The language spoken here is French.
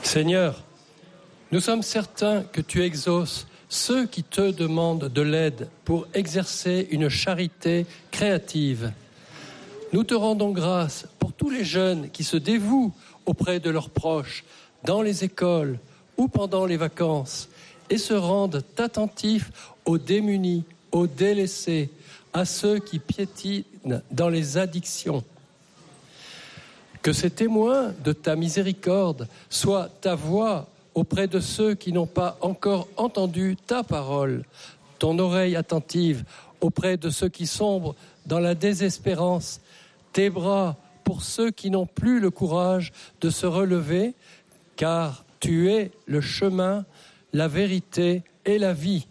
Seigneur, nous sommes certains que tu exauces ceux qui te demandent de l'aide pour exercer une charité créative. Nous te rendons grâce pour tous les jeunes qui se dévouent auprès de leurs proches, dans les écoles ou pendant les vacances, et se rendent attentifs aux démunis, aux délaissés, à ceux qui piétinent dans les addictions. Que ces témoins de ta miséricorde soient ta voix auprès de ceux qui n'ont pas encore entendu ta parole, ton oreille attentive auprès de ceux qui sombrent dans la désespérance, tes bras pour ceux qui n'ont plus le courage de se relever, car tu es le chemin, la vérité et la vie.